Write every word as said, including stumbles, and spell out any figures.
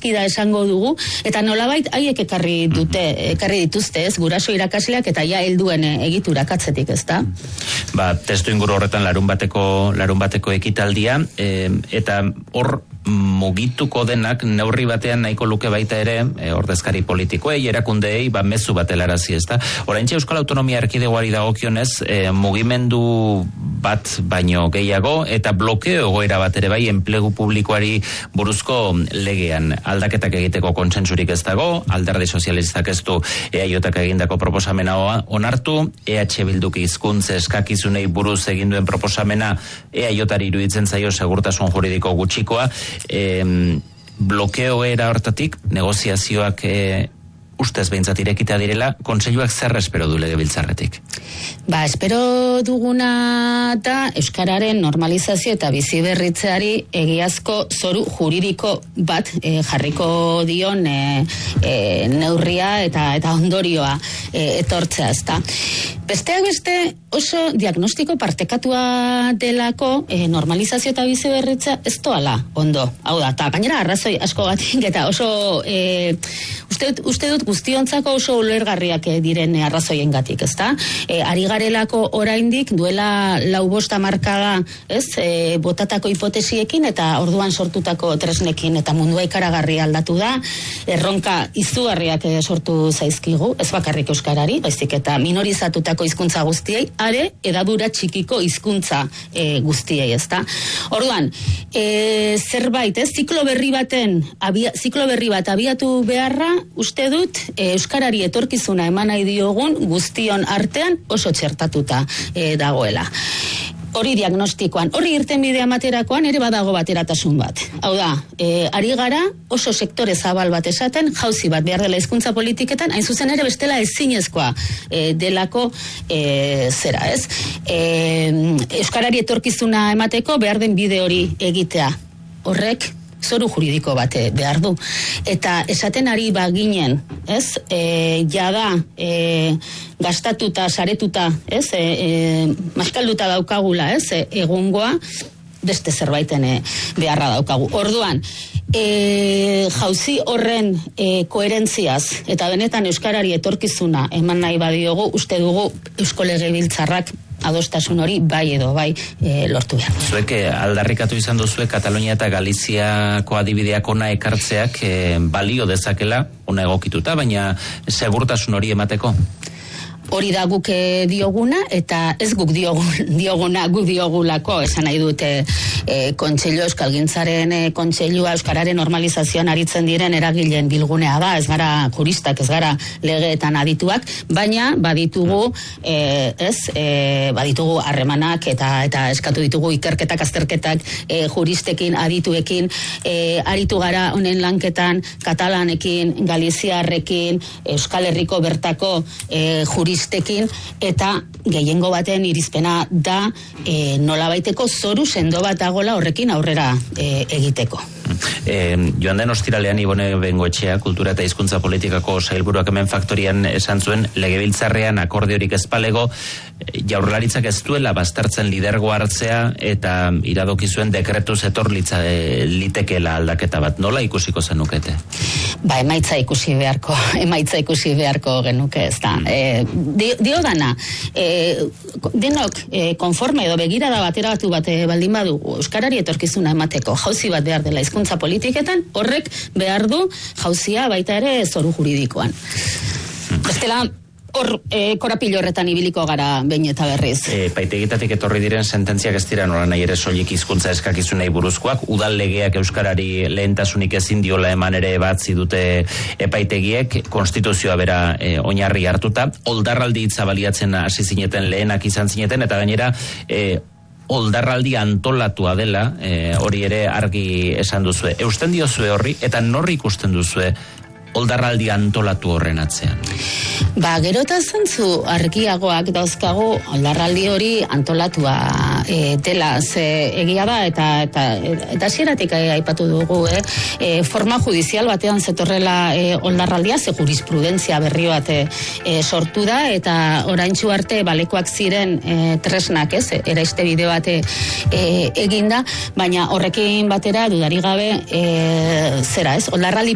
da esango dugu, eta nolabait haiek ekarri dute, ekarri dituzte, ez, guraso irakasleak eta ja helduen egiturak atzetik, ez da? Ba, testu inguru horretan larun bateko, larun bateko ekitaldia, e, eta hor mugituko denak neurri batean nahiko luke baita ere e, ordezkari politikoei, erakundeei, ba, mezu bat helarazi, ez da? Oraintxe Euskal Autonomia Erkidegoari dagokionez, e, mugimendu bat baino gehiago, eta blokeo egoera bat ere bai enplegu publikoari buruzko legean aldaketak egiteko kontsentsurik ez dago, Alderdi Sozialistak ez du E A Jak egindako proposamena onartu, E H Bilduk hizkuntza eskakizunei buruz egin duen proposamena E A Jari iruditzen zaio segurtasun juridiko gutxikoa, e, blokeo era hortatik, negoziazioak e, ustez behintzat irekita direla, kontseiluak zer espero du legebiltzarretik? Ba, espero duguna da euskararen normalizazio eta biziberritzeari egiazko zoru juridiko bat e, jarriko dion e, e, neurria eta eta ondorioa e, etortzea, ezta. Besteak beste oso diagnostiko partekatua delako e, normalizazio eta biziberritzea ez doala ondo. Hau da, eta gainera arrazoi askogatik eta oso e, uste, uste dut guztiontzako oso ulergarriak diren arrazoiengatik, ezta? E, ari garelako oraindik duela lau bosta markada, ez? E, botatako hipotesiekin eta orduan sortutako tresnekin eta mundua ikaragarri aldatu da, erronka izugarriak sortu zaizkigu, ez bakarrik euskarari, baizik eta minorizatutako hizkuntza guztiei, are edadura txikiko hizkuntza e, guztiei, ezta? Orduan, e, zerbait, ez? Ziklo berri baten, abia, ziklo berri bat abiatu beharra, uste dut, E, euskarari etorkizuna eman nahi diogun guztion artean oso txertatuta e, dagoela. Hori diagnostikoan, hori irtenbidea materakoan ere badago bateratasun bat. Hau da, e, ari gara oso sektore zabal bat esaten, jauzi bat behar dela hizkuntza politiketan, hain zuzen ere bestela ezinezkoa e, delako e, zera, ez? E, euskarari etorkizuna emateko behar den bide hori egitea. Horrek zoru juridiko bate behar du. Eta esaten ari baginen, ez? E, jada e, gastatuta, saretuta, ez? E, e, maskalduta daukagula, ez? E, egungoa, beste zerbaiten e, beharra daukagu. Orduan, e, jauzi horren e, koherentziaz, eta benetan euskarari etorkizuna eman nahi badiogu, uste dugu Eusko Legebiltzarrak adostasun hori bai edo bai e, lortu behar. Zuek aldarrikatu izan duzue Katalunia eta Galiziako adibideak ona ekartzeak e, balio dezakela, ona egokituta, baina segurtasun hori emateko? Hori da guk dioguna, eta ez guk diogun, dioguna, guk diogulako, esan nahi dute e, kontseilu euskalgintzaren e, kontseilua euskararen normalizazioan aritzen diren eragileen bilgunea da, ez gara juristak, ez gara legeetan adituak, baina baditugu, e, ez, e, baditugu harremanak eta eta eskatu ditugu ikerketak, azterketak e, juristekin, adituekin, e, aritu gara honen lanketan katalanekin, galiziarrekin, Euskal Herriko bertako e, juristekin, eta gehiengo baten irizpena da e, nolabaiteko zoru sendo bat dagola horrekin aurrera e, egiteko. E, joan den ostiralean Ibone Bengoetxea, kultura eta hizkuntza politikako sailburuak hemen faktorian esan zuen legebiltzarrean akordiorik ezpalego, Jaurlaritzak ez duela baztertzen lidergo hartzea eta iradoki zuen dekretuz etor litza, e, litekela aldaketa bat. Nola ikusiko zenukete? Ba, emaitza ikusi beharko, emaitza ikusi beharko genuke, ez da. E, dio, dio dana, e, denok e, konforme edo begirada batera batu bat baldin badu euskarari etorkizuna emateko jauzi bat behar dela hizkuntza politiketan, horrek behar du jauzia baita ere zoru juridikoan. Bestela, hor e, korapilo horretan ibiliko gara behin eta berriz. E, Paitegitatik etorri diren sententziak ez dira nola nahi ere soilik hizkuntza eskakizunei buruzkoak, udal legeak euskarari lehentasunik ezin diola eman ere batzi dute epaitegiek, konstituzioa bera e, oinarri hartuta, oldarraldi hitza baliatzen hasi zineten lehenak izan zineten, eta gainera e, oldarraldi antolatua dela, e, hori ere argi esan duzue. Eusten diozue horri, eta norri ikusten duzue oldarraldi antolatu horren atzean? Ba, gero eta zentzu argiagoak dauzkagu oldarraldi hori antolatua e, dela, ze egia da, eta eta eta hasieratik aipatu dugu, eh? E, forma judizial batean zetorrela e, oldarraldia, ze jurisprudentzia berri bat e, sortu da, eta oraintsu arte balekoak ziren e, tresnak, ez, eraiste bide bat e, eginda, baina horrekin batera dudari gabe e, zera, ez, oldarraldi